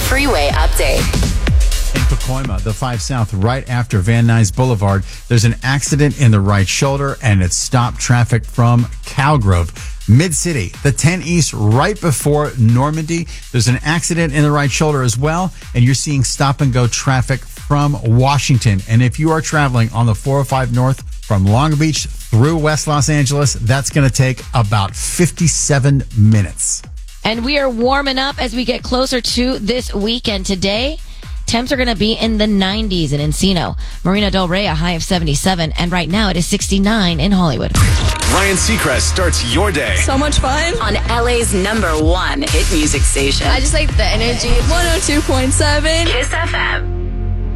Freeway update. In Pacoima, the 5 South, right after Van Nuys Boulevard, there's an accident in the right shoulder, and it stopped traffic from Cowgrove. Mid-City, the 10 East, right before Normandy, there's an accident in the right shoulder as well, and you're seeing stop-and-go traffic from Washington. And if you are traveling on the 405 North from Long Beach through West Los Angeles, that's going to take about 57 minutes. And we are warming up as we get closer to this weekend. Today, temps are going to be in the 90s in Encino. Marina Del Rey, a high of 77. And right now, it is 69 in Hollywood. Ryan Seacrest starts your day. So much fun. On LA's #1 hit music station. I just like the energy. 102.7 Kiss FM.